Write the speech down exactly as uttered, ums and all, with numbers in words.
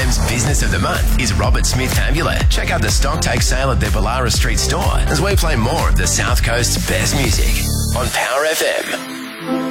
F's Business of the Month is Robert Smith Amulet. Check out the stock take sale at their Ballara Street store as we play more of the South Coast's best music on Power F M.